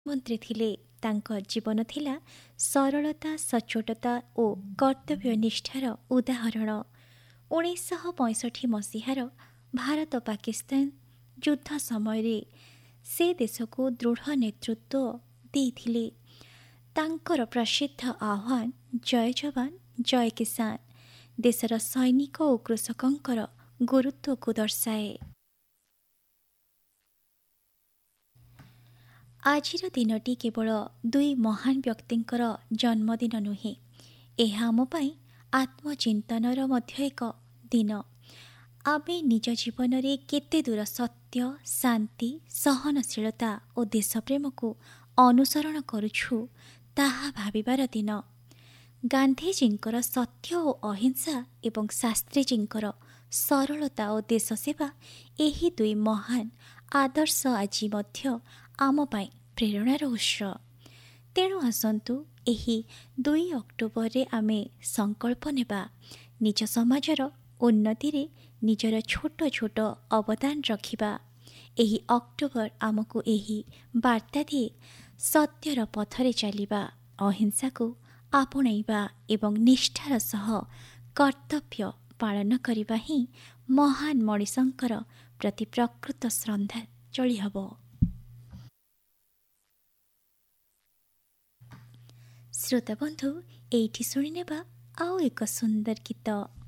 ମନ୍ତ୍ରୀ ଥିଲେ। ତାଙ୍କ ଜୀବନ ଥିଲା ସରଳତା, ସଚ୍ଚୋଟତା ଓ କର୍ତ୍ତବ୍ୟନିଷ୍ଠାର ଉଦାହରଣ। 1965 ଭାରତ ପାକିସ୍ତାନ ଯୁଦ୍ଧ ସମୟରେ ସେ ଦେଶକୁ ଦୃଢ଼ ନେତୃତ୍ୱ ଦେଇଥିଲେ। ତାଙ୍କର ପ୍ରସିଦ୍ଧ ଆହ୍ୱାନ ଜୟ ଯବାନ ଜୟ କିଷାନ ଦେଶର ସୈନିକ ଓ କୃଷକଙ୍କର ଗୁରୁତ୍ୱକୁ ଦର୍ଶାଏ। ଆଜିର ଦିନଟି କେବଳ ଦୁଇ ମହାନ ବ୍ୟକ୍ତିଙ୍କର ଜନ୍ମଦିନ ନୁହେଁ, ଏହା ଆମ ପାଇଁ ଆତ୍ମଚିନ୍ତନର ମଧ୍ୟ ଏକ ଦିନ। ଆମେ ନିଜ ଜୀବନରେ କେତେ ଦୂର ସତ୍ୟ, ଶାନ୍ତି, ସହନଶୀଳତା ଓ ଦେଶପ୍ରେମକୁ ଅନୁସରଣ କରୁଛୁ ତାହା ଭାବିବାର ଦିନ। ଗାନ୍ଧୀଜୀଙ୍କର ସତ୍ୟ ଓ ଅହିଂସା ଏବଂ ଶାସ୍ତ୍ରୀଜୀଙ୍କର ସରଳତା ଓ ଦେଶସେବା, ଏହି ଦୁଇ ମହାନ ଆଦର୍ଶ ଆଜି ମଧ୍ୟ ଆମ ପାଇଁ ପ୍ରେରଣାର ଉତ୍ସ। ତେଣୁ ଆସନ୍ତୁ ଏହି 2 ଅକ୍ଟୋବରରେ ଆମେ ସଂକଳ୍ପ ନେବା, ନିଜ ସମାଜର ଉନ୍ନତିରେ ନିଜର ଛୋଟ ଛୋଟ ଅବଦାନ ରଖିବା। ଏହି ଅକ୍ଟୋବର ଆମକୁ ଏହି ବାର୍ତ୍ତା ଦିଏ, ସତ୍ୟର ପଥରେ ଚାଲିବା, ଅହିଂସାକୁ ଆପଣେଇବା ଏବଂ ନିଷ୍ଠାର ସହ କର୍ତ୍ତବ୍ୟ ପାଳନ କରିବା ହିଁ ମହାନ ମଣିଷଙ୍କର ପ୍ରତି ପ୍ରକୃତ ଶ୍ରଦ୍ଧାଞ୍ଜଳି ହେବ। ଶ୍ରୋତାବନ୍ଧୁ, ଏଇଠି ଶୁଣିନେବା ଆଉ ଏକ ସୁନ୍ଦର ଗୀତ।